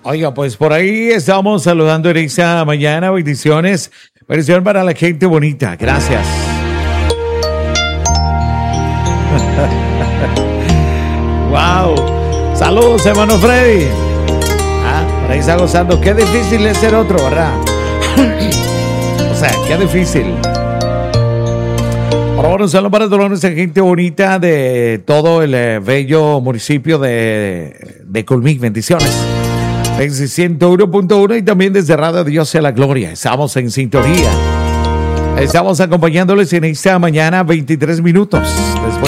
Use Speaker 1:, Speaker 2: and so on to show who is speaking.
Speaker 1: Oiga, pues por ahí estamos saludando en esta mañana. Bendiciones. Bendición para la gente bonita. Gracias. Wow. Saludos, hermano Freddy. Por ahí está gozando. Qué difícil es ser otro, ¿verdad? O sea, qué difícil. Por favor, un saludo para toda nuestra gente bonita de todo el bello municipio de Colmín. Bendiciones. En 101.1 y también desde Radio Dios sea la Gloria. Estamos en sintonía. Estamos acompañándoles en esta mañana 23 minutos. Después